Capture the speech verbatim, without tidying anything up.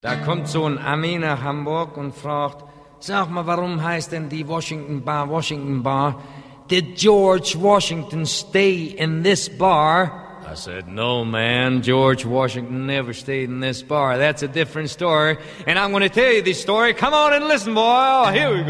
Da kommt so ein Ami nach Hamburg und fragt, sag mal, warum heißt denn die Washington Bar Washington Bar? Did George Washington stay in this bar? I said, no, man, George Washington never stayed in this bar. That's a different story, and I'm going to tell you this story. Come on and listen, boy. Here we go.